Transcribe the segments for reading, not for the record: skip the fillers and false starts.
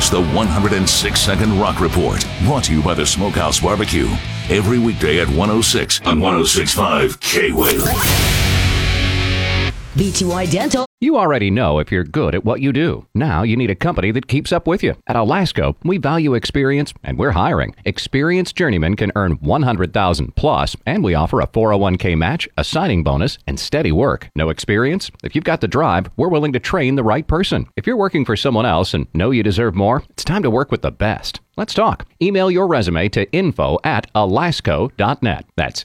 is the 106-Second Rock Report, brought to you by the Smokehouse Barbecue. Every weekday at 106 on 106.5 K-Wave. B2I Dental. You already know if you're good at what you do. Now you need a company that keeps up with you. At Alasco, we value experience, and we're hiring. Experienced journeymen can earn $100,000 plus, and we offer a 401k match, a signing bonus, and steady work. No experience? If you've got the drive, we're willing to train the right person. If you're working for someone else and know you deserve more, it's time to work with the best. Let's talk. Email your resume to info@alasco.net. That's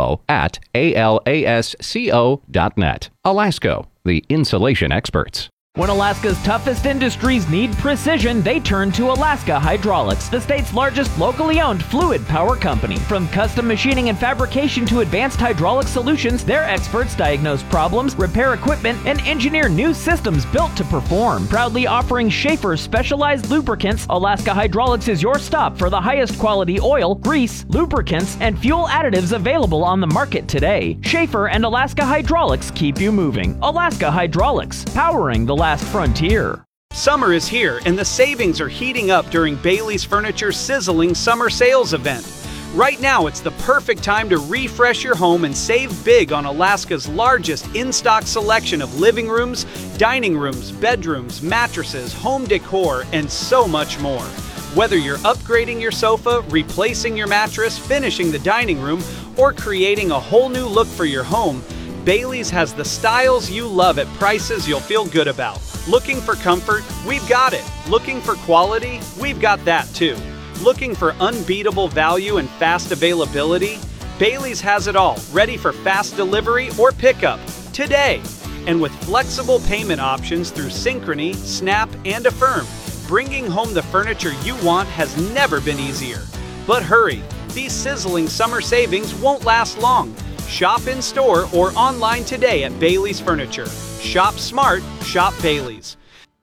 info@alasco.net. Alasco, the insulation experts. When Alaska's toughest industries need precision, they turn to Alaska Hydraulics, the state's largest locally owned fluid power company. From custom machining and fabrication to advanced hydraulic solutions, their experts diagnose problems, repair equipment, and engineer new systems built to perform. Proudly offering Schaefer specialized lubricants, Alaska Hydraulics is your stop for the highest quality oil, grease, lubricants, and fuel additives available on the market today. Schaefer and Alaska Hydraulics keep you moving. Alaska Hydraulics, powering the last frontier. Summer is here, and the savings are heating up during Bailey's Furniture's sizzling summer sales event. Right now, it's the perfect time to refresh your home and save big on Alaska's largest in-stock selection of living rooms, dining rooms, bedrooms, mattresses, home decor, and so much more. Whether you're upgrading your sofa, replacing your mattress, finishing the dining room, or creating a whole new look for your home, Bailey's has the styles you love at prices you'll feel good about. Looking for comfort? We've got it. Looking for quality? We've got that too. Looking for unbeatable value and fast availability? Bailey's has it all, ready for fast delivery or pickup today. And with flexible payment options through Synchrony, Snap, and Affirm, bringing home the furniture you want has never been easier. But hurry, these sizzling summer savings won't last long. Shop in store or online today at Bailey's Furniture. Shop smart, shop Bailey's.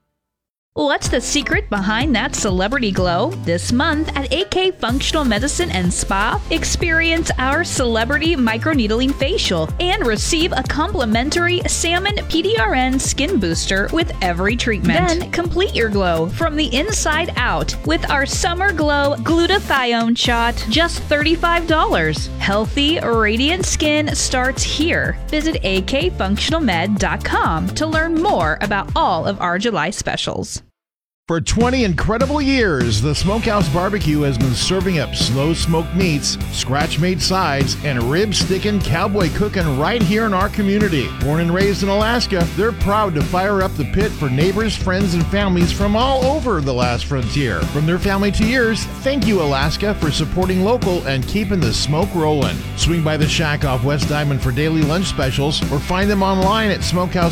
What's the secret behind that celebrity glow? This month at AK Functional Medicine and Spa, experience our celebrity microneedling facial and receive a complimentary Salmon PDRN skin booster with every treatment. Then complete your glow from the inside out with our Summer Glow Glutathione shot, just $35. Healthy, radiant skin starts here. Visit akfunctionalmed.com to learn more about all of our July specials. For 20 incredible years, the Smokehouse Barbecue has been serving up slow smoked meats, scratch-made sides, and rib-sticking cowboy cooking right here in our community. Born and raised in Alaska, they're proud to fire up the pit for neighbors, friends, and families from all over the last frontier. From their family to yours, thank you, Alaska, for supporting local and keeping the smoke rolling. Swing by the shack off West Diamond for daily lunch specials or find them online at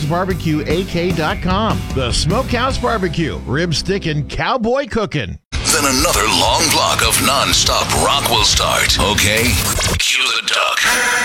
smokehousebarbecueak.com. The Smokehouse Barbecue, ribs sticking, cowboy cooking. Then another long block of non-stop rock will start. Okay? Cue the duck.